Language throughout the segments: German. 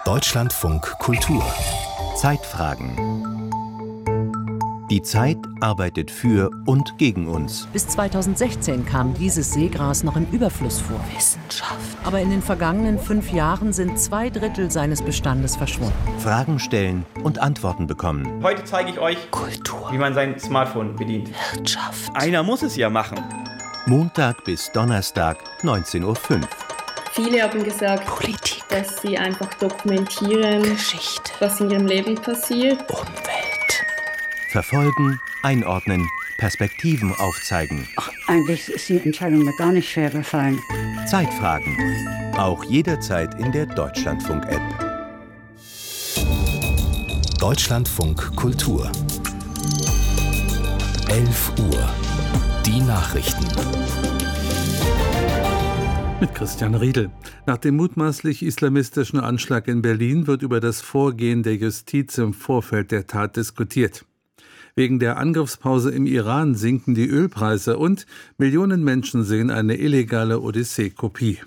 Deutschlandfunk Kultur Zeitfragen. Die Zeit arbeitet für und gegen uns. Bis 2016 kam dieses Seegras noch im Überfluss vor. Wissenschaft. Aber in den vergangenen 5 Jahren sind 2/3 seines Bestandes verschwunden. Fragen stellen und Antworten bekommen. Heute zeige ich euch, Kultur. wie man sein Smartphone bedient. Wirtschaft. Einer muss es ja machen. Montag bis Donnerstag, 19:05 Uhr. Viele haben gesagt, Politik. dass sie einfach dokumentieren, Geschichte. was in ihrem Leben passiert. Umwelt. Verfolgen, einordnen, Perspektiven aufzeigen. Ach, eigentlich ist die Entscheidung mir gar nicht schwer gefallen. Zeitfragen. Auch jederzeit in der Deutschlandfunk-App. Deutschlandfunk Kultur 11 Uhr. Die Nachrichten. Mit Christian Riedel. Nach dem mutmaßlich islamistischen Anschlag in Berlin wird über das Vorgehen der Justiz im Vorfeld der Tat diskutiert. Wegen der Angriffspause im Iran sinken die Ölpreise und Millionen Menschen sehen eine illegale Odyssee-Kopie.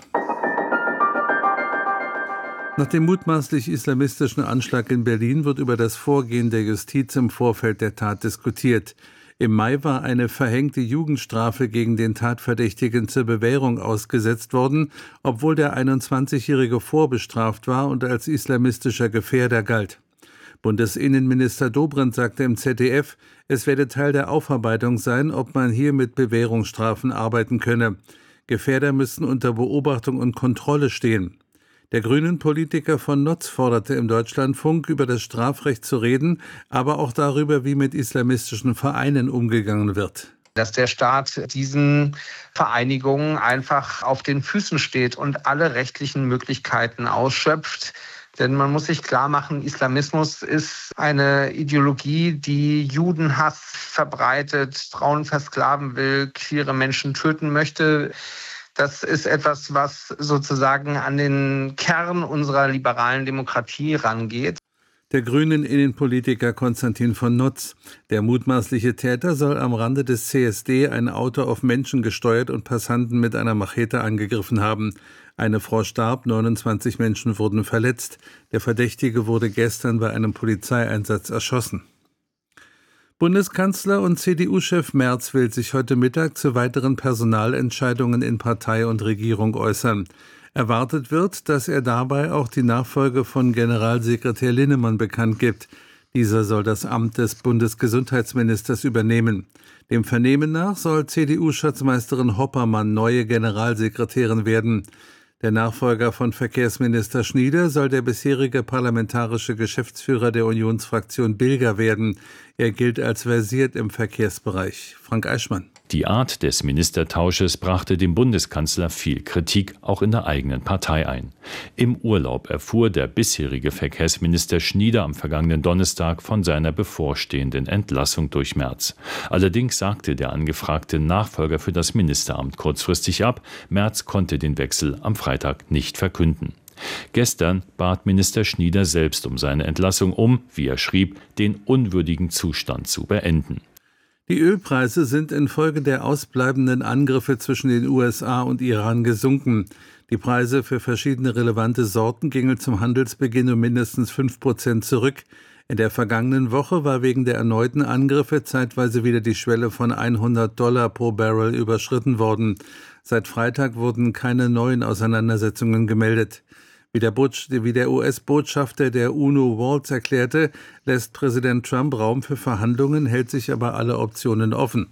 Nach dem mutmaßlich islamistischen Anschlag in Berlin wird über das Vorgehen der Justiz im Vorfeld der Tat diskutiert. Im Mai war eine verhängte Jugendstrafe gegen den Tatverdächtigen zur Bewährung ausgesetzt worden, obwohl der 21-Jährige vorbestraft war und als islamistischer Gefährder galt. Bundesinnenminister Dobrindt sagte im ZDF, es werde Teil der Aufarbeitung sein, ob man hier mit Bewährungsstrafen arbeiten könne. Gefährder müssten unter Beobachtung und Kontrolle stehen. Der Grünen-Politiker von Notz forderte im Deutschlandfunk, über das Strafrecht zu reden, aber auch darüber, wie mit islamistischen Vereinen umgegangen wird. Dass der Staat diesen Vereinigungen einfach auf den Füßen steht und alle rechtlichen Möglichkeiten ausschöpft. Denn man muss sich klar machen, Islamismus ist eine Ideologie, die Judenhass verbreitet, Frauen versklaven will, queere Menschen töten möchte. Das ist etwas, was sozusagen an den Kern unserer liberalen Demokratie rangeht. Der grünen Innenpolitiker Konstantin von Notz. Der mutmaßliche Täter soll am Rande des CSD ein Auto auf Menschen gesteuert und Passanten mit einer Machete angegriffen haben. Eine Frau starb, 29 Menschen wurden verletzt. Der Verdächtige wurde gestern bei einem Polizeieinsatz erschossen. Bundeskanzler und CDU-Chef Merz will sich heute Mittag zu weiteren Personalentscheidungen in Partei und Regierung äußern. Erwartet wird, dass er dabei auch die Nachfolge von Generalsekretär Linnemann bekannt gibt. Dieser soll das Amt des Bundesgesundheitsministers übernehmen. Dem Vernehmen nach soll CDU-Schatzmeisterin Hoppermann neue Generalsekretärin werden. Der Nachfolger von Verkehrsminister Schnieder soll der bisherige parlamentarische Geschäftsführer der Unionsfraktion Bilger werden. Er gilt als versiert im Verkehrsbereich. Frank Eichmann. Die Art des Ministertausches brachte dem Bundeskanzler viel Kritik, auch in der eigenen Partei ein. Im Urlaub erfuhr der bisherige Verkehrsminister Schnieder am vergangenen Donnerstag von seiner bevorstehenden Entlassung durch Merz. Allerdings sagte der angefragte Nachfolger für das Ministeramt kurzfristig ab. Merz konnte den Wechsel am Freitag nicht verkünden. Gestern bat Minister Schnieder selbst um seine Entlassung, um, wie er schrieb, den unwürdigen Zustand zu beenden. Die Ölpreise sind infolge der ausbleibenden Angriffe zwischen den USA und Iran gesunken. Die Preise für verschiedene relevante Sorten gingen zum Handelsbeginn um mindestens 5% zurück. In der vergangenen Woche war wegen der erneuten Angriffe zeitweise wieder die Schwelle von $100 pro Barrel überschritten worden. Seit Freitag wurden keine neuen Auseinandersetzungen gemeldet. Wie der US-Botschafter der UNO Waltz erklärte, lässt Präsident Trump Raum für Verhandlungen, hält sich aber alle Optionen offen.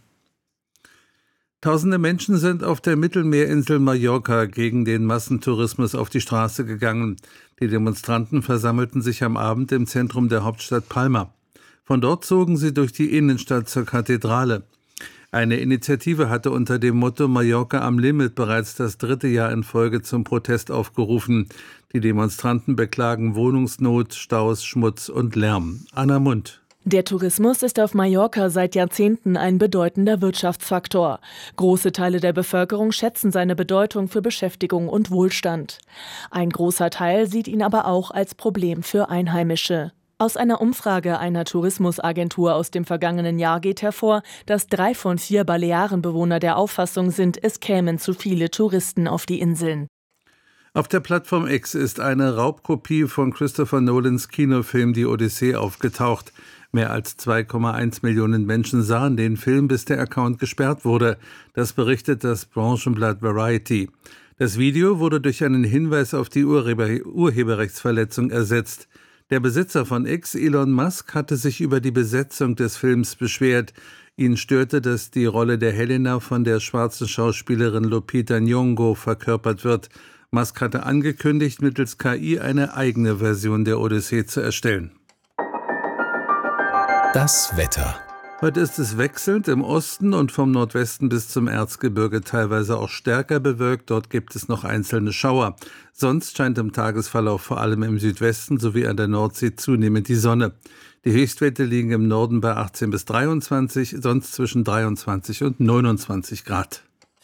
Tausende Menschen sind auf der Mittelmeerinsel Mallorca gegen den Massentourismus auf die Straße gegangen. Die Demonstranten versammelten sich am Abend im Zentrum der Hauptstadt Palma. Von dort zogen sie durch die Innenstadt zur Kathedrale. Eine Initiative hatte unter dem Motto Mallorca am Limit bereits das 3. Jahr in Folge zum Protest aufgerufen. Die Demonstranten beklagen Wohnungsnot, Staus, Schmutz und Lärm. Anna Mund. Der Tourismus ist auf Mallorca seit Jahrzehnten ein bedeutender Wirtschaftsfaktor. Große Teile der Bevölkerung schätzen seine Bedeutung für Beschäftigung und Wohlstand. Ein großer Teil sieht ihn aber auch als Problem für Einheimische. Aus einer Umfrage einer Tourismusagentur aus dem vergangenen Jahr geht hervor, dass 3 von 4 Balearenbewohner der Auffassung sind, es kämen zu viele Touristen auf die Inseln. Auf der Plattform X ist eine Raubkopie von Christopher Nolans Kinofilm Die Odyssee aufgetaucht. Mehr als 2,1 Millionen Menschen sahen den Film, bis der Account gesperrt wurde. Das berichtet das Branchenblatt Variety. Das Video wurde durch einen Hinweis auf die Urheberrechtsverletzung ersetzt. Der Besitzer von X, Elon Musk, hatte sich über die Besetzung des Films beschwert. Ihn störte, dass die Rolle der Helena von der schwarzen Schauspielerin Lupita Nyong'o verkörpert wird. Musk hatte angekündigt, mittels KI eine eigene Version der Odyssee zu erstellen. Das Wetter. Heute ist es wechselnd im Osten und vom Nordwesten bis zum Erzgebirge teilweise auch stärker bewölkt. Dort gibt es noch einzelne Schauer. Sonst scheint im Tagesverlauf vor allem im Südwesten sowie an der Nordsee zunehmend die Sonne. Die Höchstwerte liegen im Norden bei 18 bis 23, sonst zwischen 23 und 29 Grad.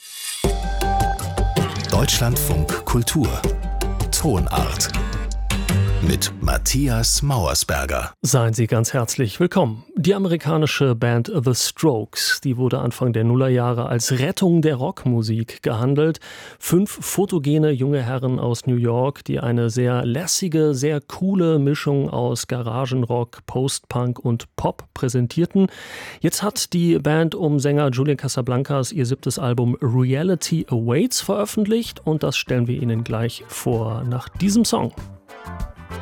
Deutschlandfunk Kultur. Tonart. Mit Matthias Mauersberger. Seien Sie ganz herzlich willkommen. Die amerikanische Band The Strokes, die wurde Anfang der Nullerjahre als Rettung der Rockmusik gehandelt. 5 fotogene junge Herren aus New York, die eine sehr lässige, sehr coole Mischung aus Garagenrock, Post-Punk und Pop präsentierten. Jetzt hat die Band um Sänger Julian Casablancas ihr 7. Album Reality Awaits veröffentlicht und das stellen wir Ihnen gleich vor nach diesem Song.